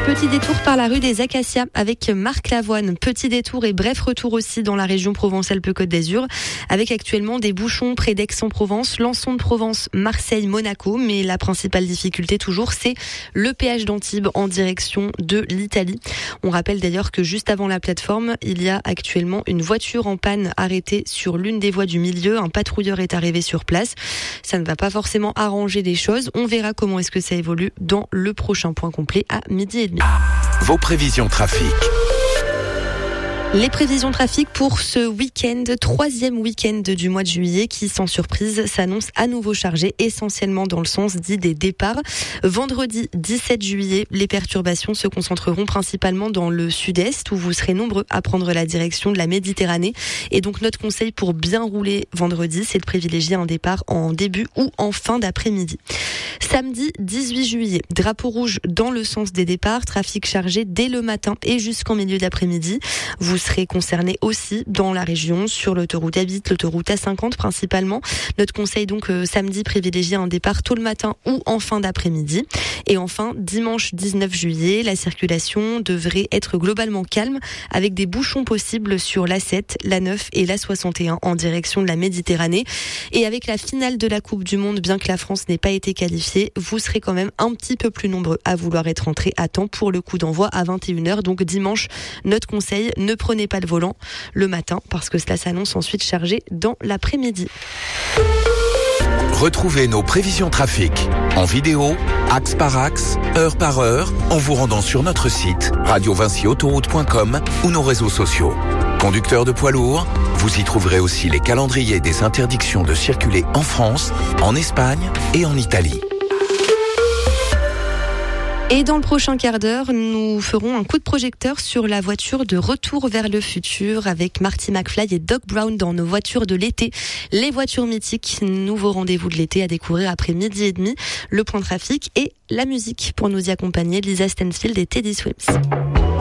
Petit détour par la rue des Acacias avec Marc Lavoine. Petit détour et bref retour aussi dans la région Provence-Alpes-Côte d'Azur avec actuellement des bouchons près d'Aix-en-Provence, Lançon de Provence, Marseille, Monaco. Mais la principale difficulté toujours, c'est le péage d'Antibes en direction de l'Italie. On rappelle d'ailleurs que juste avant la plateforme, il y a actuellement une voiture en panne arrêtée sur l'une des voies du milieu. Un patrouilleur est arrivé sur place. Ça ne va pas forcément arranger les choses. On verra comment est-ce que ça évolue dans le prochain point complet à 12h30. Vos prévisions trafic. Les prévisions trafic pour ce week-end, 3e week-end du mois de juillet qui, sans surprise, s'annonce à nouveau chargé, essentiellement dans le sens dit des départs. Vendredi 17 juillet, les perturbations se concentreront principalement dans le sud-est où vous serez nombreux à prendre la direction de la Méditerranée. Et donc notre conseil pour bien rouler vendredi, c'est de privilégier un départ en début ou en fin d'après-midi. Samedi 18 juillet, drapeau rouge dans le sens des départs, trafic chargé dès le matin et jusqu'en milieu d'après-midi. Vous serez concerné aussi dans la région sur l'autoroute A8, l'autoroute A50 principalement. Notre conseil donc samedi, privilégier un départ tôt le matin ou en fin d'après-midi. Et enfin, dimanche 19 juillet, la circulation devrait être globalement calme avec des bouchons possibles sur l'A7, l'A9 et l'A61 en direction de la Méditerranée. Et avec la finale de la Coupe du Monde, bien que la France n'ait pas été qualifiée, vous serez quand même un petit peu plus nombreux à vouloir être rentrés à temps pour le coup d'envoi à 21h. Donc dimanche, notre conseil, ne prenez pas le volant le matin parce que cela s'annonce ensuite chargé dans l'après-midi. Retrouvez nos prévisions trafic en vidéo, axe par axe, heure par heure, en vous rendant sur notre site radiovincyautoroute.com ou nos réseaux sociaux. Conducteurs de poids lourds, vous y trouverez aussi les calendriers des interdictions de circuler en France, en Espagne et en Italie. Et dans le prochain quart d'heure, nous ferons un coup de projecteur sur la voiture de Retour vers le futur avec Marty McFly et Doc Brown dans nos voitures de l'été. Les voitures mythiques, nouveau rendez-vous de l'été à découvrir après 12h30. Le point trafic et la musique pour nous y accompagner, Lisa Stansfield et Teddy Swims.